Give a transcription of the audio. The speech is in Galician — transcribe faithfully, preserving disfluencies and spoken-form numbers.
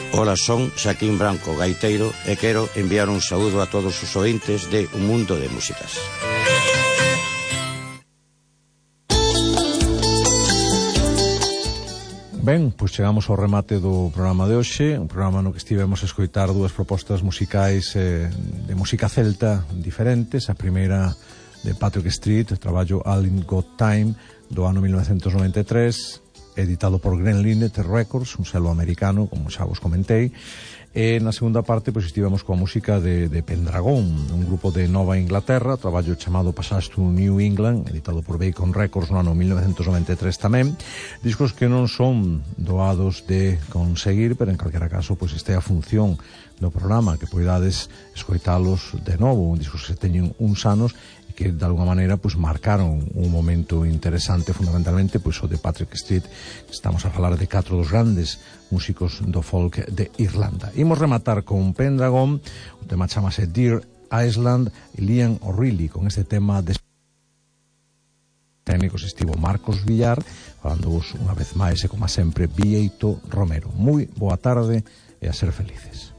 Ola, son Xaquín Branco, gaiteiro, e quero enviar un saúdo a todos os ointes de Un Mundo de Músicas. Ben, pois chegamos ao remate do programa de hoxe, un programa no que estivemos a escoitar dúas propostas musicais eh, de música celta diferentes. A primeira de Patrick Street, traballo All in Got Time, do ano mil novecentos noventa e tres, editado por Green Linnet Records, un selo americano, como xa vos comentei. E na segunda parte pois estivemos coa música de, de Pendragon, un grupo de Nova Inglaterra, traballo chamado Passage to New England, editado por Bacon Records no ano mil novecentos noventa e tres tamén. Discos que non son doados de conseguir, pero en calquera caso pois este é a función do programa, que poidades escoitalos de novo, discos que teñen uns anos que de alguma maneira pues, marcaron un momento interesante, fundamentalmente pois, o de Patrick Street. Estamos a falar de catro dos grandes músicos do folk de Irlanda. Imos rematar con Pendragon, o tema chamase Dear Iceland, e Liam O'Reilly con este tema de técnicos estivo Marcos Villar, falándovos unha vez máis e como sempre Bieito Romero. Moi boa tarde e a ser felices.